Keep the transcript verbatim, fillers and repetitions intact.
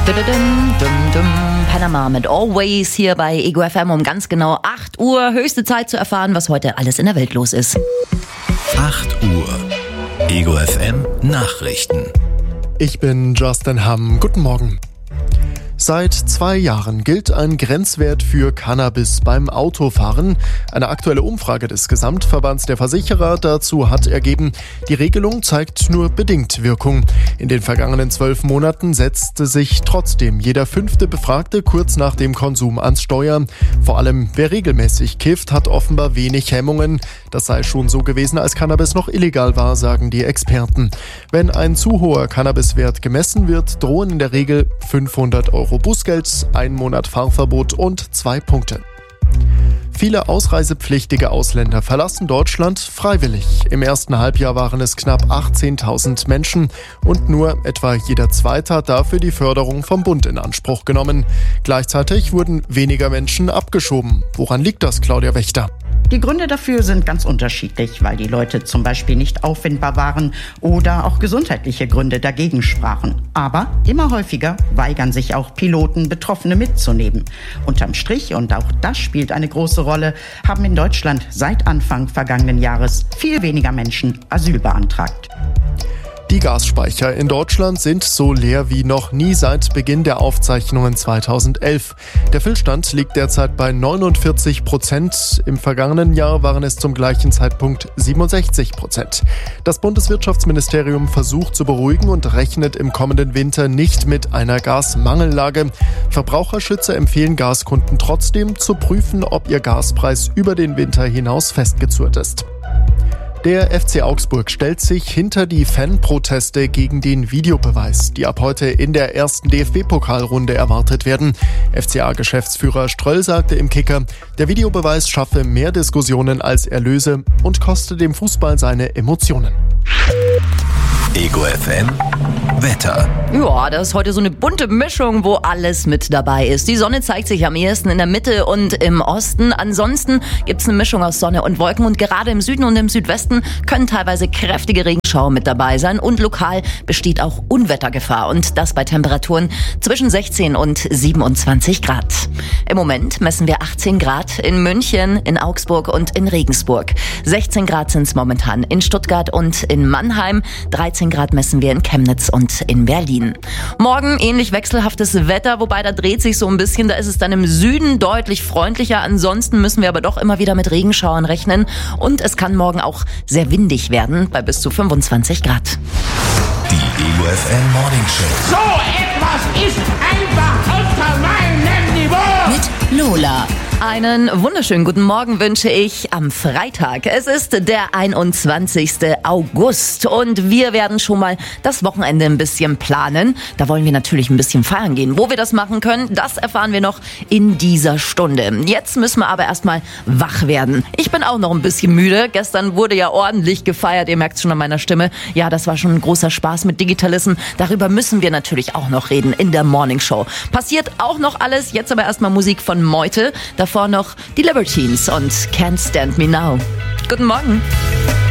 Dum, dum, dum. Panama mit Always hier bei Ego F M um ganz genau acht Uhr. Höchste Zeit zu erfahren, was heute alles in der Welt los ist. acht Uhr. Ego F M Nachrichten. Ich bin Justin Hamm. Guten Morgen. Seit zwei Jahren gilt ein Grenzwert für Cannabis beim Autofahren. Eine aktuelle Umfrage des Gesamtverbands der Versicherer dazu hat ergeben, die Regelung zeigt nur bedingt Wirkung. In den vergangenen zwölf Monaten setzte sich trotzdem jeder fünfte Befragte kurz nach dem Konsum ans Steuer. Vor allem wer regelmäßig kifft, hat offenbar wenig Hemmungen. Das sei schon so gewesen, als Cannabis noch illegal war, sagen die Experten. Wenn ein zu hoher Cannabiswert gemessen wird, drohen in der Regel fünfhundert Euro Bußgeld, ein Monat Fahrverbot und zwei Punkte. Viele ausreisepflichtige Ausländer verlassen Deutschland freiwillig. Im ersten Halbjahr waren es knapp achtzehntausend Menschen und nur etwa jeder Zweite hat dafür die Förderung vom Bund in Anspruch genommen. Gleichzeitig wurden weniger Menschen abgeschoben. Woran liegt das, Claudia Wächter? Die Gründe dafür sind ganz unterschiedlich, weil die Leute zum Beispiel nicht auffindbar waren oder auch gesundheitliche Gründe dagegen sprachen. Aber immer häufiger weigern sich auch Piloten, Betroffene mitzunehmen. Unterm Strich, und auch das spielt eine große Rolle, haben in Deutschland seit Anfang vergangenen Jahres viel weniger Menschen Asyl beantragt. Die Gasspeicher in Deutschland sind so leer wie noch nie seit Beginn der Aufzeichnungen zweitausendelf. Der Füllstand liegt derzeit bei neunundvierzig Prozent. Im vergangenen Jahr waren es zum gleichen Zeitpunkt siebenundsechzig Prozent. Das Bundeswirtschaftsministerium versucht zu beruhigen und rechnet im kommenden Winter nicht mit einer Gasmangellage. Verbraucherschützer empfehlen Gaskunden trotzdem zu prüfen, ob ihr Gaspreis über den Winter hinaus festgezurrt ist. Der F C Augsburg stellt sich hinter die Fanproteste gegen den Videobeweis, die ab heute in der ersten D F B-Pokalrunde erwartet werden. F C A-Geschäftsführer Ströll sagte im Kicker, der Videobeweis schaffe mehr Diskussionen als Erlöse und koste dem Fußball seine Emotionen. Ego F M Wetter. Ja, das ist heute so eine bunte Mischung, wo alles mit dabei ist. Die Sonne zeigt sich am ehesten in der Mitte und im Osten. Ansonsten gibt es eine Mischung aus Sonne und Wolken und gerade im Süden und im Südwesten können teilweise kräftige Regenschauer mit dabei sein und lokal besteht auch Unwettergefahr und das bei Temperaturen zwischen sechzehn und siebenundzwanzig Grad. Im Moment messen wir achtzehn Grad in München, in Augsburg und in Regensburg. sechzehn Grad sind es momentan in Stuttgart und in Mannheim. dreizehn Grad messen wir in Chemnitz und in Berlin. Morgen ähnlich wechselhaftes Wetter, wobei da dreht sich so ein bisschen, da ist es dann im Süden deutlich freundlicher. Ansonsten müssen wir aber doch immer wieder mit Regenschauern rechnen und es kann morgen auch sehr windig werden, bei bis zu fünfundzwanzig Grad. Die Ego F M Morning Show. So etwas ist einfach unter meinem Niveau. Mit Lola. Einen wunderschönen guten Morgen wünsche ich am Freitag. Es ist der einundzwanzigsten August und wir werden schon mal das Wochenende ein bisschen planen. Da wollen wir natürlich ein bisschen feiern gehen. Wo wir das machen können, das erfahren wir noch in dieser Stunde. Jetzt müssen wir aber erstmal wach werden. Ich bin auch noch ein bisschen müde. Gestern wurde ja ordentlich gefeiert. Ihr merkt es schon an meiner Stimme. Ja, das war schon ein großer Spaß mit Digitalism. Darüber müssen wir natürlich auch noch reden in der Morning Show. Passiert auch noch alles. Jetzt aber erstmal Musik von Meute. Davor noch die Libertines und Can't Stand Me Now. Guten Morgen.